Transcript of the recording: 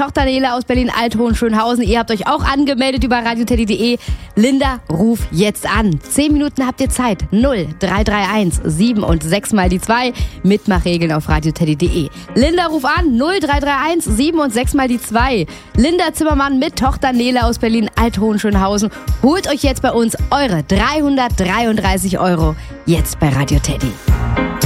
Tochter Nele aus Berlin-Alt-Hohenschönhausen. Ihr habt euch auch angemeldet über radioteddy.de. Linda, ruf jetzt an. 10 Minuten habt ihr Zeit. 0331 7 und 6 mal die 2. Mitmachregeln auf radioteddy.de. Linda, ruf an. 0331 7 und 6 mal die 2. Linda Zimmermann mit Tochter Nele aus Berlin-Alt-Hohenschönhausen. Holt euch jetzt bei uns eure 333 € jetzt bei Radio Teddy.